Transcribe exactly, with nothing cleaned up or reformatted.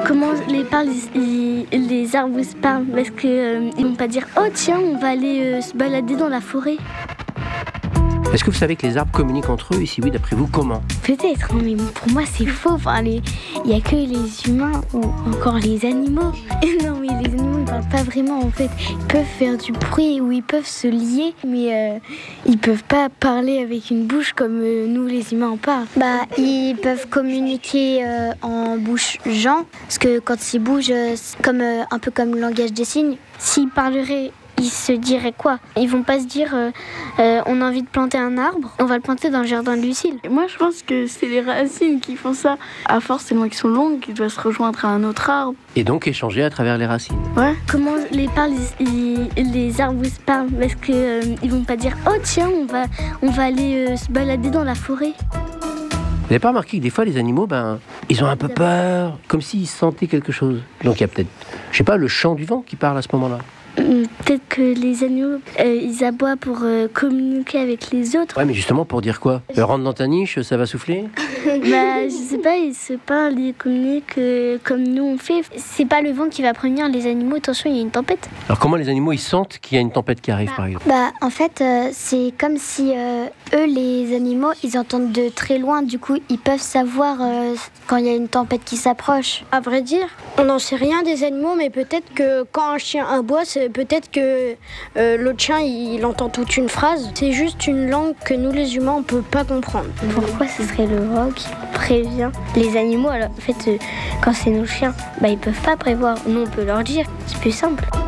Comment les, parlent, ils, les arbres se parlent? Parce qu'ils euh, ne vont pas dire « Oh tiens, on va aller euh, se balader dans la forêt ». Est-ce que vous savez que les arbres communiquent entre eux? Et si oui, d'après vous, comment? Peut-être, mais pour moi c'est faux. Enfin, il n'y a que les humains ou encore les animaux. Non, mais les animaux ne parlent pas vraiment en fait. Ils peuvent faire du bruit ou ils peuvent se lier, mais euh, ils ne peuvent pas parler avec une bouche comme euh, nous les humains on parle. Bah, ils peuvent communiquer euh, en bougeant, parce que quand ils bougent, euh, c'est comme, euh, un peu comme le langage des signes. S'ils parleraient, ils se diraient quoi? Ils vont pas se dire euh, euh, on a envie de planter un arbre, on va le planter dans le jardin de Lucille. Moi je pense que c'est les racines qui font ça. À force tellement qu'ils sont longues, qu'ils doivent se rejoindre à un autre arbre. Et donc échanger à travers les racines. Ouais. Comment les, parlent, ils, les arbres se parlent? Parce qu'ils euh, ne vont pas dire oh tiens, on va, on va aller euh, se balader dans la forêt. Vous n'avez pas remarqué que des fois les animaux, ben, ils ont un peu peur, comme s'ils sentaient quelque chose. Donc il y a peut-être, je sais pas, le chant du vent qui parle à ce moment-là. Peut-être que les animaux, euh, ils aboient pour euh, communiquer avec les autres. Ouais, mais justement pour dire quoi? euh, Rentre dans ta niche, ça va souffler? Bah, je sais pas, ils se parlent, ils communiquent euh, comme nous on fait. C'est pas le vent qui va prévenir les animaux, attention, il y a une tempête. Alors comment les animaux, ils sentent qu'il y a une tempête qui arrive, bah, par exemple? Bah, en fait, euh, c'est comme si euh, eux, les animaux, ils entendent de très loin. Du coup, ils peuvent savoir euh, quand il y a une tempête qui s'approche. À vrai dire, on n'en sait rien des animaux, mais peut-être que quand un chien aboie, c'est peut-être que euh, l'autre chien, il entend toute une phrase. C'est juste une langue que nous, les humains, on peut pas comprendre. Pourquoi ce serait le vent qui prévient les animaux? Alors, en fait, euh, quand c'est nos chiens, bah, ils peuvent pas prévoir. Nous, on peut leur dire. C'est plus simple.